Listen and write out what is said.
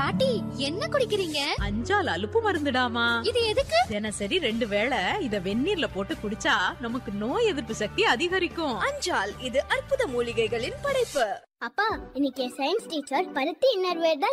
பாட்டி என்ன குடிக்கிறீங்க? அஞ்சால் அலுப்பு மருந்துடாமா. இது எதுக்கு? தினசரி 2 வேளை இத வெந்நீர்ல போட்டு குடிச்சா நமக்கு நோய் எதிர்ப்பு சக்தி அதிகரிக்கும். அஞ்சால் இது அற்புத மூலிகைகளின் படைப்பு. அப்பா, இன்னைக்கு சயின்ஸ் டீச்சர் பருத்தி இன்னர்வேர் தான்